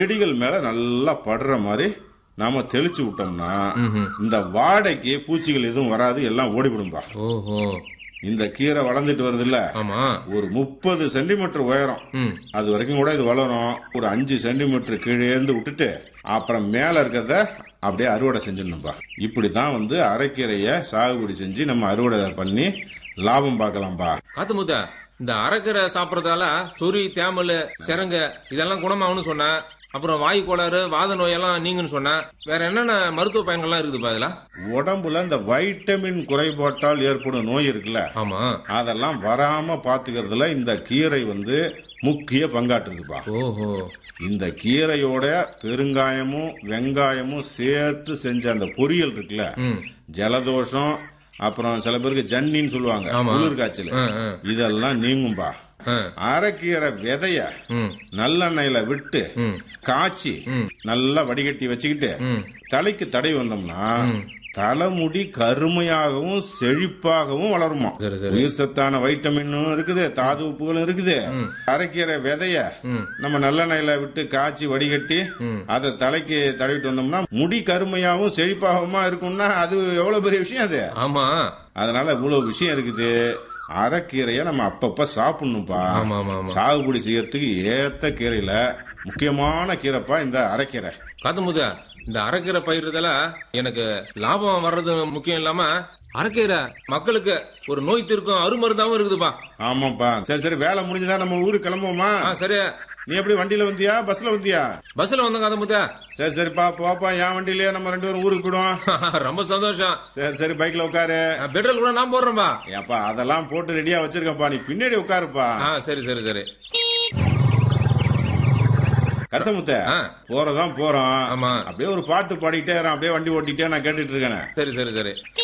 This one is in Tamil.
செடிகள் மேல நல்லா படுற மாதிரி நாம தெளிச்சு விட்டோம்னா இந்த வாடைக்கு பூச்சிகள் எதுவும் வராது, எல்லாம் ஓடிவிடும்பா. ஓஹோ. இந்த கீரை வளர்ந்துட்டு வருது இல்ல, ஆமா. ஒரு 30 சென்டிமீட்டர் உயரம் அது வரைக்கும் கூட இது வளரும். ஒரு 5 சென்டிமீட்டர் கீழே இருந்து விட்டுட்டு அப்புறம் மேல இருக்கிறத அப்படியே அறுவடை செஞ்சிடணும்பா. இப்படிதான் அரைக்கீரைய சாகுபடி செஞ்சு நம்ம அறுவடை பண்ணி லாபம் பார்க்கலாம்பா. காத்து முத்த, இந்த அரைக்கீரை சாப்பிடறதால சொறி, தேமல், சிரங்க இதெல்லாம் குணமாகும்னு சொன்ன. அப்புறம் வாயு கோளாறு, வாத நோயெல்லாம் நீங்கன்னு சொன்ன. வேற என்னென்ன மருத்துவ பயன்கள்லாம் இருக்குதுப்பா இதுல? உடம்புல இந்த வைட்டமின் குறைபாட்டால் ஏற்படும் நோய் இருக்குல்ல, ஆமா, அதெல்லாம் வராம பாத்துக்கிறதுல இந்த கீரை முக்கிய பங்காற்றுதுப்பா. ஓஹோ. இந்த கீரையோட பெருங்காயமும் வெங்காயமும் சேர்த்து செஞ்ச அந்த பொரியல் இருக்குல்ல, ஜலதோஷம், அப்புறம் சில பேருக்கு ஜன்னின்னு சொல்லுவாங்க, குளிர் காய்ச்சல், இதெல்லாம் நீங்கும்பா. அரைக்கீரை விதைய நல்லெண்ணெயில விட்டு காய்ச்சி நல்லா வடிகட்டி வச்சுக்கிட்டு தலைக்கு தடவி வந்தோம்னா தலைமுடி கருமையாகவும் செழிப்பாகவும் வளருமா. உயிர் சத்தான வைட்டமினும் இருக்குது, தாது உப்புகளும் இருக்குது. அரைக்கீரை விதைய நம்ம நல்லெண்ணெயில விட்டு காய்ச்சி வடிகட்டி அதை தலைக்கு தடவிட்டு வந்தோம்னா முடி கருமையாகவும் செழிப்பாகவுமா இருக்கும்னா அது எவ்வளவு பெரிய விஷயம் அது. ஆமா. அதனால இவ்வளவு விஷயம் இருக்குது. அரைக்கீரைய நம்ம அப்பப்ப சாப்பிடணும்பா. சாகுபடி செய்யறதுக்கு ஏத்த கீரையில முக்கியமான கீரைப்பா இந்த அரைக்கீரை. காத்தமுத, இந்த அரைக்கீரை பயிர்றதால எனக்கு லாபம் வர்றது முக்கியம் இல்லாம அரைக்கீரை மக்களுக்கு ஒரு நோய் தீர்க்கும் அருமருந்தாவும் இருக்குதுப்பா. ஆமாப்பா. சரி சரி, வேலை முடிஞ்சுதான் நம்ம ஊருக்கு கிளம்புவோமா? சரி. நீ எப்படி வண்டியில வந்தியா பஸ்ல வந்தியா? பஸ்ல வந்தோம் காத்தமுத. சரி சரிப்பா, போப்பா, என் வண்டியிலேயே நம்ம 2 பேரும் ஊருக்கு போயிடுவோம். ரொம்ப சந்தோஷம். சரி சரி, பைக்ல உட்காரு. பெட்ரோல் கூட நான் போடுறேன்பா. ஏப்பா அதெல்லாம் போட்டு ரெடியா வச்சிருக்கப்பா, நீ பின்னாடி உட்காருப்பா. சரி சரி சரி. கருத்தமுத்த, போறதான் போறோம். ஆமா. அப்படியே ஒரு பாட்டு பாடிக்கிட்டே அப்படியே வண்டி ஓட்டிட்டே நான் கேட்டுட்டு இருக்கேன். சரி சரி சரி.